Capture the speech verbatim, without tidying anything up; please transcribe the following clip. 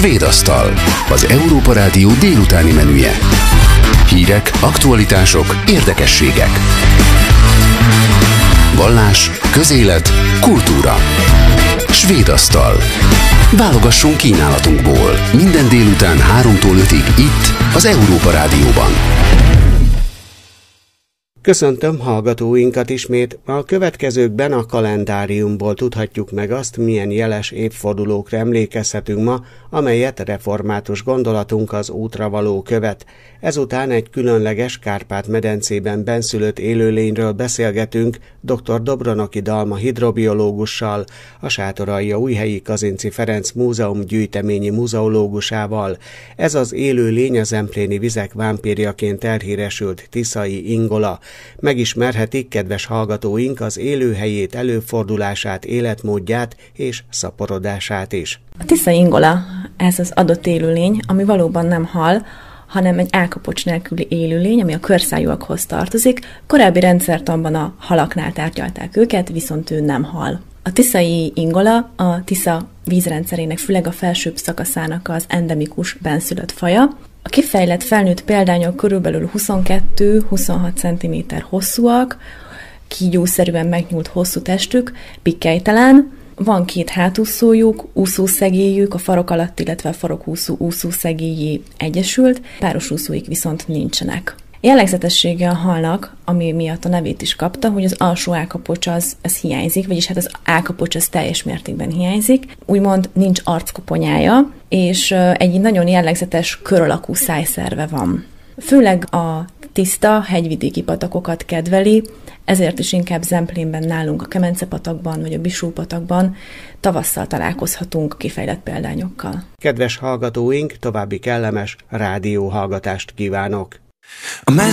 Svéd asztal, az Európa Rádió délutáni menüje. Hírek, aktualitások, érdekességek. Vallás, közélet, kultúra. Svéd asztal. Válogassunk kínálatunkból. Minden délután háromtól ötig itt, az Európa Rádióban. Köszöntöm hallgatóinkat ismét. A következőkben a kalendáriumból tudhatjuk meg azt, milyen jeles évfordulókra emlékezhetünk ma, amelyet református gondolatunk az útra való követ. Ezután egy különleges Kárpát-medencében benszülött élőlényről beszélgetünk dr. Dobronoki Dalma hidrobiológussal, a Sátoraljaújhelyi Kazinczy Ferenc Múzeum gyűjteményi muzeológusával. Ez az élőlény a zempléni vizek vámpírjaként elhíresült tiszai ingola. Megismerhetik kedves hallgatóink az élőhelyét, előfordulását, életmódját és szaporodását is. A tiszai ingola, ez az adott élőlény, ami valóban nem hal, hanem egy állkapocs nélküli élőlény, ami a körszájúakhoz tartozik. Korábbi rendszertanban a halaknál tárgyalták őket, viszont ő nem hal. A tiszai ingola a Tisza vízrendszerének, főleg a felsőbb szakaszának az endemikus benszülött faja. A kifejlett felnőtt példányok körülbelül huszonkettő-huszonhat centiméter hosszúak, kígyószerűen megnyúlt hosszú testük, pikkelytelen, van két hátúszójuk, úszószegélyük, a farok alatt, illetve a farokúszó úszószegélyi egyesült, páros úszóik viszont nincsenek. Jellegzetessége a halnak, ami miatt a nevét is kapta, hogy az alsó állkapocs az, az hiányzik, vagyis hát az állkapocs az teljes mértékben hiányzik, úgymond nincs arckoponyája, és egy nagyon jellegzetes kör alakú szájszerve van. Főleg a tiszta hegyvidéki patakokat kedveli, ezért is inkább Zemplénben nálunk a Kemence-patakban vagy a Bisó-patakban tavasszal találkozhatunk kifejlett példányokkal. Kedves hallgatóink, további kellemes rádióhallgatást kívánok!